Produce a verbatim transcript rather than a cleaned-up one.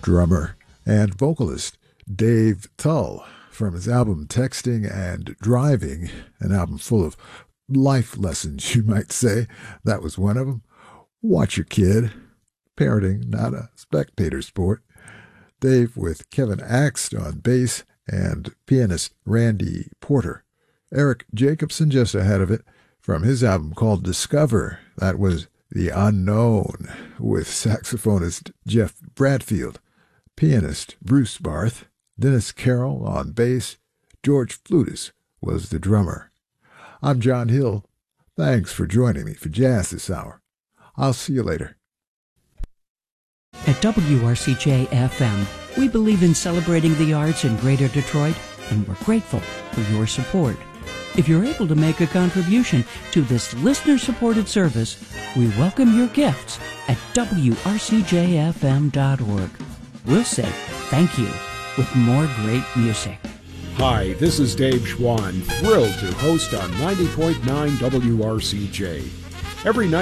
drummer and vocalist Dave Tull from his album Texting and Driving, an album full of life lessons, you might say. That was one of them. Watch your kid. Parenting, not a spectator sport. Dave with Kevin Axt on bass and pianist Randy Porter. Eric Jacobson just ahead of it from his album called Discover. That was The Unknown with saxophonist Jeff Bradfield, pianist Bruce Barth, Dennis Carroll on bass, George Flutis was the drummer. I'm John Hill. Thanks for joining me for Jazz this hour. I'll see you later. At W R C J F M, we believe in celebrating the arts in Greater Detroit, and we're grateful for your support. If you're able to make a contribution to this listener-supported service, we welcome your gifts at W R C J F M dot org. We'll say thank you with more great music. Hi, this is Dave Schwann, thrilled to host on ninety point nine W R C J. Every night